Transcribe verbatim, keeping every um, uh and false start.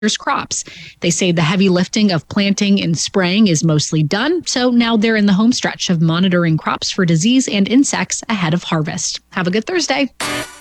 crops. They say the heavy lifting of planting and spraying is mostly done, so now they're in the home stretch of monitoring crops for disease and insects ahead of harvest. Have a good Thursday.